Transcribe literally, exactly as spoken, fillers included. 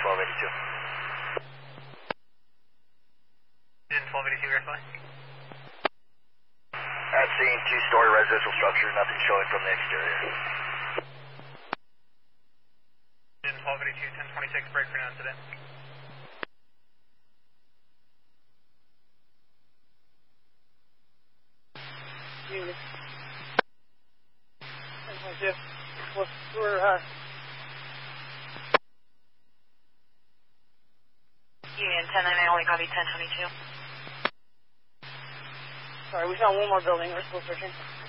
twelve eighty-two. Union twelve eighty-two, verify. At scene, two-story residential structure, nothing showing from the exterior. Union twelve eighty-two, ten twenty-six, break for now incident. Unit ten twenty-two. We're, we're, uh... Union ten nine nine, only copy ten twenty-two. Sorry, we found one more building we're still searching.